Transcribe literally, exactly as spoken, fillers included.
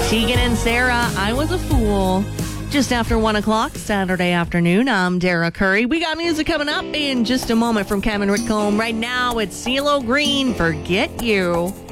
Tegan and Sarah, I Was a Fool. Just after one o'clock, Saturday afternoon, I'm Dara Curry. We got music coming up in just a moment from Kevin Whitcomb. Right now, it's CeeLo Green, Forget You.